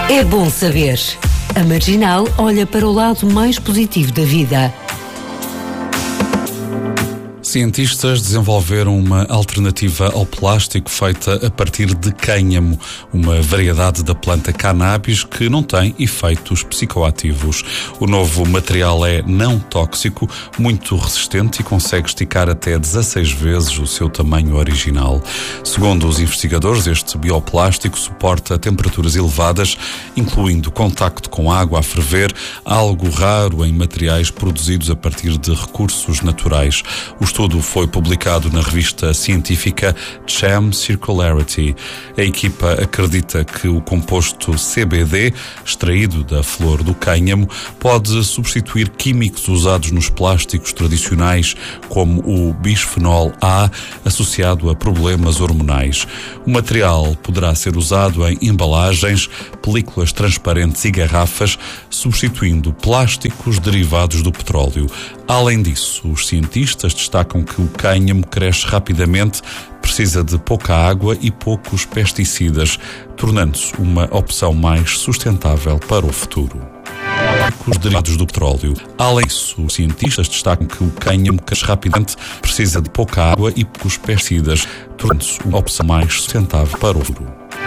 É bom saber. A Marginal olha para o lado mais positivo da vida. Cientistas desenvolveram uma alternativa ao plástico feita a partir de cânhamo, uma variedade da planta cannabis que não tem efeitos psicoativos. O novo material é não tóxico, muito resistente e consegue esticar até 16 vezes o seu tamanho original. Segundo os investigadores, este bioplástico suporta temperaturas elevadas, incluindo contacto com água a ferver, algo raro em materiais produzidos a partir de recursos naturais. O estudo foi publicado na revista científica Chem Circularity. A equipa acredita que o composto CBD, extraído da flor do cânhamo, pode substituir químicos usados nos plásticos tradicionais, como o bisfenol A, associado a problemas hormonais. O material poderá ser usado em embalagens, películas transparentes e garrafas, substituindo plásticos derivados do petróleo. Além disso, os cientistas destacam que o cânhamo cresce rapidamente, precisa de pouca água e poucos pesticidas, tornando-se uma opção mais sustentável para o futuro. Os derivados do petróleo. Além disso, os cientistas destacam que o cânhamo cresce rapidamente, precisa de pouca água e poucos pesticidas, tornando-se uma opção mais sustentável para o futuro.